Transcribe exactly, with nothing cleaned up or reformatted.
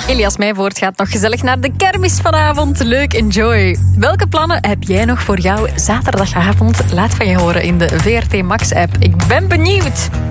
Elias Meijvoort gaat nog gezellig naar de kermis vanavond. Leuk, enjoy. Welke plannen heb jij nog voor jou zaterdagavond? Laat van je horen in de V R T Max app. Ik ben benieuwd.